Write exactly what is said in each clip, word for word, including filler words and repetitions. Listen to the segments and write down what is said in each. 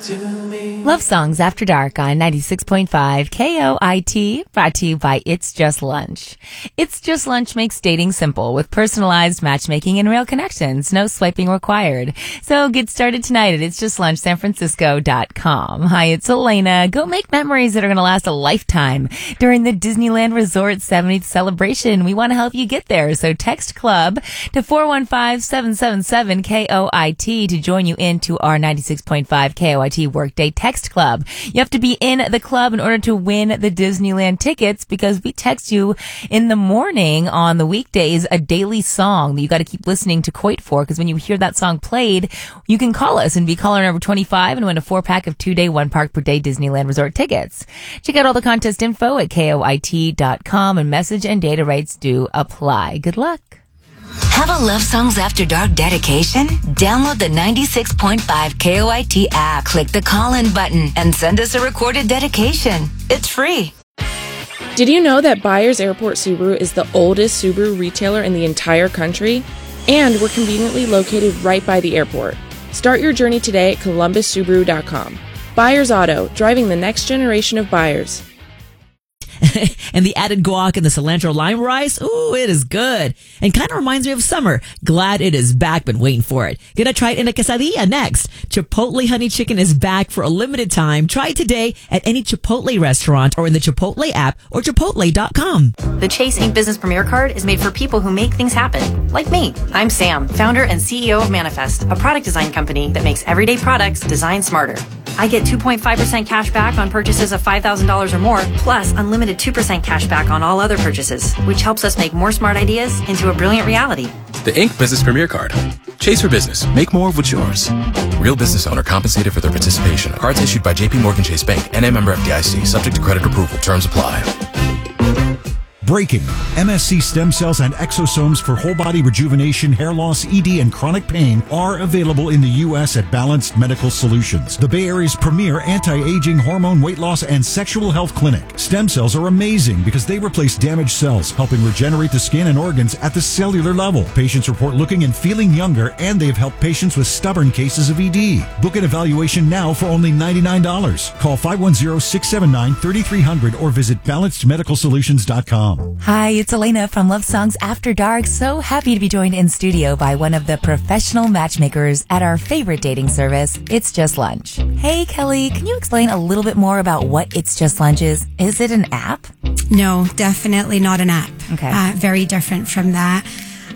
to me. Love Songs After Dark on ninety-six point five K O I T, brought to you by It's Just Lunch. It's Just Lunch makes dating simple with personalized matchmaking and real connections. No swiping required. So get started tonight at its just lunch san francisco dot com. Hi, it's Elena. Go make memories that are going to last a lifetime during the Disneyland Resort seventieth celebration. We want to help you get there. So text club to four one five, seven seven seven, K O I T to join you into our ninety-six point five K O I T Workday Text Club. You have to be in the club in order to win the Disneyland tickets because we text you in the morning on the weekdays a daily song that you got to keep listening to Coit for, because when you hear that song played, you can call us and be caller number twenty-five and win a four pack of two day, one park per day Disneyland Resort tickets. Check out all the contest info at K O I T dot com, and message and data rates do apply. Good luck. Have a Love Songs After Dark dedication? Download the ninety-six point five K O I T app, click the call-in button, and send us a recorded dedication. It's free. Did you know that Byers Airport Subaru is the oldest Subaru retailer in the entire country? And we're conveniently located right by the airport. Start your journey today at columbus subaru dot com. Byers Auto, driving the next generation of buyers. And the added guac and the cilantro lime rice, ooh, it is good. And kind of reminds me of summer. Glad it is back, been waiting for it. Gonna try it in a quesadilla next. Chipotle honey chicken is back for a limited time. Try it today at any Chipotle restaurant or in the Chipotle app or chipotle dot com. The Chase Incorporated. Business Premier Card is made for people who make things happen. Like me. I'm Sam, founder and C E O of Manifest, a product design company that makes everyday products designed smarter. I get two point five percent cash back on purchases of five thousand dollars or more, plus unlimited two percent cash back on all other purchases, which helps us make more smart ideas into a brilliant reality. The Inc Business Premier Card. Chase for business. Make more of what's yours. Real business owner compensated for their participation. Cards issued by J P Morgan Chase Bank. N A member F D I C. Subject to credit approval. Terms apply. Breaking. M S C stem cells and exosomes for whole body rejuvenation, hair loss, E D, and chronic pain are available in the U S at Balanced Medical Solutions, the Bay Area's premier anti-aging, hormone, weight loss, and sexual health clinic. Stem cells are amazing because they replace damaged cells, helping regenerate the skin and organs at the cellular level. Patients report looking and feeling younger, and they've helped patients with stubborn cases of E D. Book an evaluation now for only ninety-nine dollars. Call five one zero, six seven nine, three three zero zero or visit balanced medical solutions dot com. Hi, it's Elena from Love Songs After Dark. So happy to be joined in studio by one of the professional matchmakers at our favorite dating service, It's Just Lunch. Hey, Kelly, can you explain a little bit more about what It's Just Lunch is? Is it an app? No, definitely not an app. Okay. Uh, very different from that.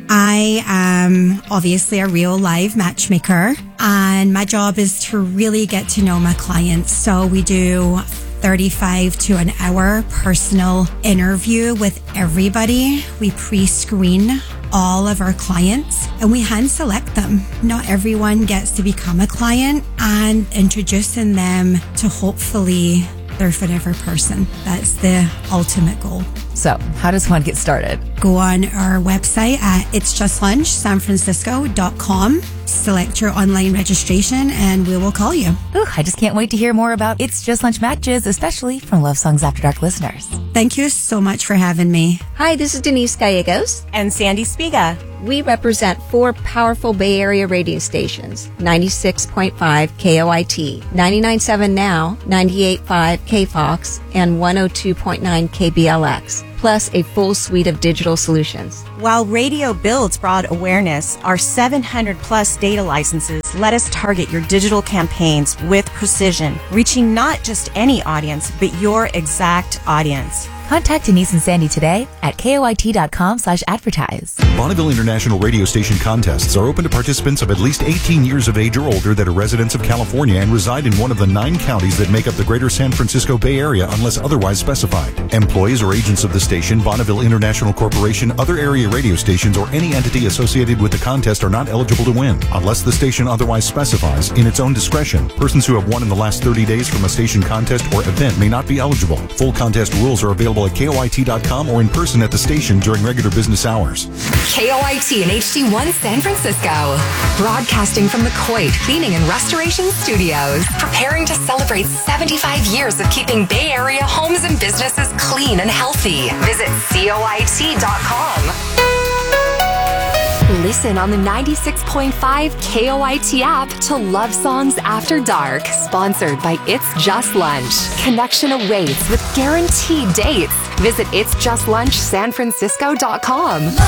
I am obviously a real live matchmaker, and my job is to really get to know my clients. So we do thirty-five to an hour personal interview with everybody. We pre-screen all of our clients and we hand select them. Not everyone gets to become a client, and introducing them to hopefully their forever person. That's the ultimate goal. So, how does one get started? Go on our website at its just lunch san francisco dot com, select your online registration, and we will call you. Ooh, I just can't wait to hear more about It's Just Lunch matches, especially from Love Songs After Dark listeners. Thank you so much for having me. Hi, this is Denise Gallegos. And Sandy Spiga. We represent four powerful Bay Area radio stations, ninety-six point five K O I T, ninety-nine point seven Now, ninety-eight point five K Fox, and one oh two point nine K B L X, plus a full suite of digital solutions. While radio builds broad awareness, our seven hundred plus data licenses let us target your digital campaigns with precision, reaching not just any audience, but your exact audience. Contact Denise and Sandy today at koit dot com slash advertise. Bonneville International Radio Station contests are open to participants of at least eighteen years of age or older that are residents of California and reside in one of the nine counties that make up the greater San Francisco Bay Area unless otherwise specified. Employees or agents of the station, Bonneville International Corporation, other area radio stations, or any entity associated with the contest are not eligible to win. Unless the station otherwise specifies, in its own discretion, persons who have won in the last thirty days from a station contest or event may not be eligible. Full contest rules are available at K O I T dot com or in person at the station during regular business hours. K O I T and H D one San Francisco. Broadcasting from the Coit Cleaning and Restoration Studios. Preparing to celebrate seventy-five years of keeping Bay Area homes and businesses clean and healthy. Visit C O I T dot com. listen on the ninety-six point five K O I T app to Love Songs After Dark. Sponsored by It's Just Lunch. Connection awaits with guaranteed dates. Visit its just lunch san francisco dot com.